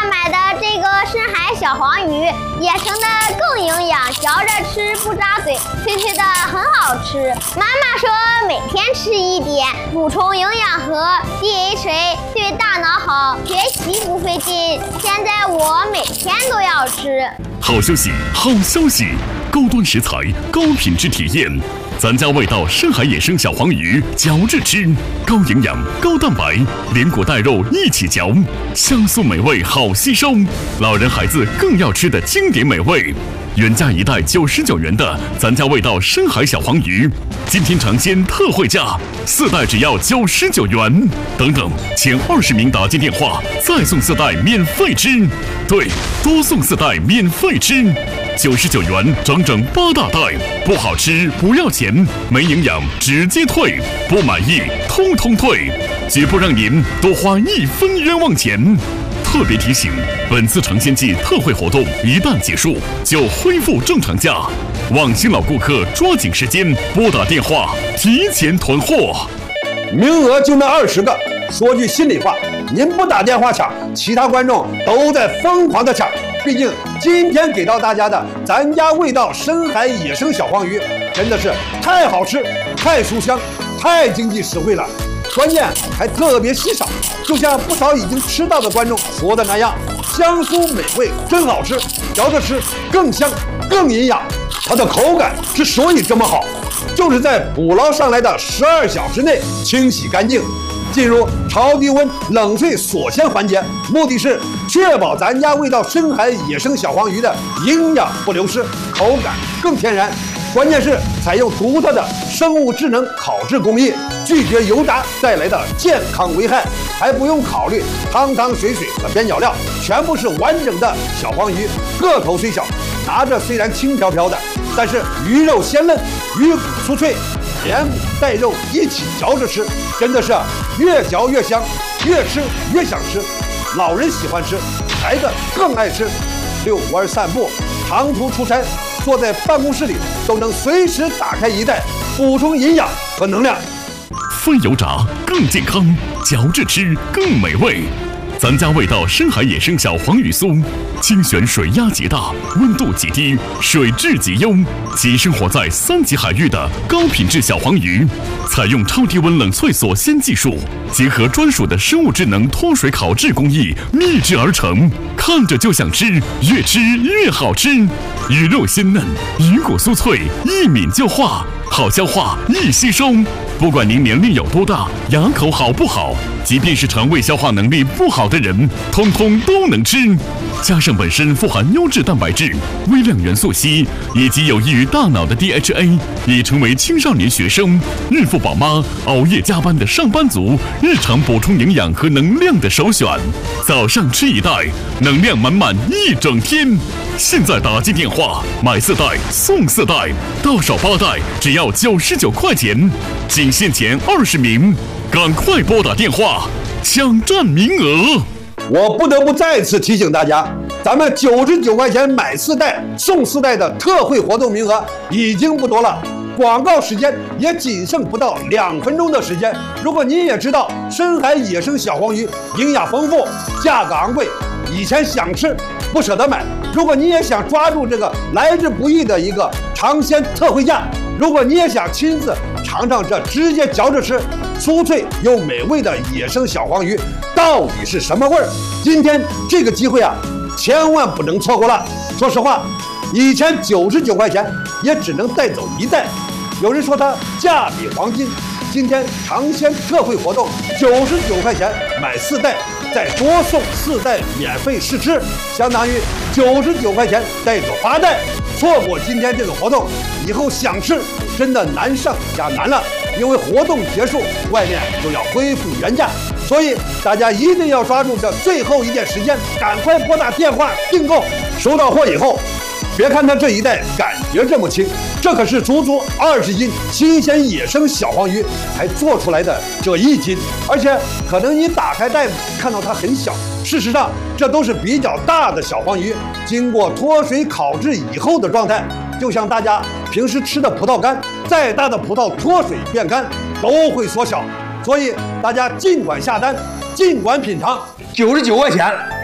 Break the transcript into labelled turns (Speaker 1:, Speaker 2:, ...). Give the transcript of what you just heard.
Speaker 1: 买的这个深海小黄鱼，野生的更营养，嚼着吃不扎嘴，脆脆的很好吃。妈妈说每天吃一点，补充营养和 DHA， 对大脑好，学习不费劲。现在我每天都要吃。
Speaker 2: 好消息，好消息！高端食材，高品质体验。咱家味道深海野生小黄鱼，嚼着吃，高营养、高蛋白，连骨带肉一起嚼，香酥美味，好吸收。老人孩子更要吃的经典美味。原价一袋99元的咱家味道深海小黄鱼，今天尝鲜特惠价，4袋只要99元。等等，前20名打进电话，再送4袋免费吃。对，多送4袋免费吃，99元整整8大袋，不好吃不要钱，没营养直接退，不满意通通退，绝不让您多花1分冤枉钱。特别提醒，本次尝鲜季特惠活动一旦结束，就恢复正常价。望新老顾客抓紧时间拨打电话，提前囤货。
Speaker 3: 名额就那20个，说句心里话，您不打电话抢，其他观众都在疯狂的抢。毕竟今天给到大家的咱家味道深海野生小黄鱼，真的是太好吃、太书香、太经济实惠了。关键还特别稀少，就像不少已经吃到的观众说的那样，香酥美味，真好吃，嚼着吃更香更营养。它的口感之所以这么好，就是在捕捞上来的12小时内清洗干净，进入超低温冷萃锁鲜环节，目的是确保咱家味道深海野生小黄鱼的营养不流失，口感更天然。关键是采用独特的生物智能烤制工艺，拒绝油炸带来的健康危害，还不用考虑汤汤水水和边角料，全部是完整的小黄鱼，个头虽小，拿着虽然轻飘飘的，但是鱼肉鲜嫩，鱼骨酥脆，连骨带肉一起嚼着吃，真的是越嚼越香，越吃越想吃。老人喜欢吃，孩子更爱吃。遛弯散步，长途出差，坐在办公室里都能随时打开一袋，补充营养和能量。
Speaker 2: 非油炸更健康，嚼着吃更美味。咱家味道深海野生小黄鱼酥，精选水压极大，温度极低，水质极优，即生活在3级海域的高品质小黄鱼，采用超低温冷萃锁鲜技术，结合专属的生物智能脱水烤制工艺秘制而成，看着就想吃，越吃越好吃。鱼肉鲜嫩，鱼骨酥脆，一抿就化，好消化，易吸收。不管您年龄有多大，牙口好不好，即便是肠胃消化能力不好的人，通通都能吃。加上本身富含优质蛋白质、微量元素硒以及有益于大脑的 DHA， 已成为青少年学生、孕妇宝妈、熬夜加班的上班族日常补充营养和能量的首选。早上吃1袋，能量满满一整天。现在打进电话，买4袋送4袋，到手8袋只要99块钱，仅限前20名，赶快拨打电话抢占名额。
Speaker 3: 我不得不再次提醒大家，咱们99块钱买4袋送4袋的特惠活动名额已经不多了，广告时间也仅剩不到2分钟的时间。如果您也知道深海野生小黄鱼营养丰富，价格昂贵，以前想吃不舍得买，如果你也想抓住这个来之不易的一个尝鲜特惠价，如果你也想亲自尝尝这直接嚼着吃酥脆又美味的野生小黄鱼到底是什么味儿，今天这个机会啊，千万不能错过了。说实话，以前99块钱也只能带走1袋，有人说它价比黄金，今天尝鲜特惠活动，99块钱买4袋，再多送4袋免费试吃，相当于99块钱带走8袋。错过今天这个活动，以后想吃真的难上加难了，因为活动结束，外面就要恢复原价，所以大家一定要抓住这最后一点时间，赶快拨打电话订购。收到货以后，别看它这一袋感觉这么轻，这可是足足20斤新鲜野生小黄鱼才做出来的这1斤，而且可能你打开袋子看到它很小，事实上这都是比较大的小黄鱼，经过脱水烤制以后的状态，就像大家平时吃的葡萄干，再大的葡萄脱水变干都会缩小，所以大家尽管下单，尽管品尝，99块钱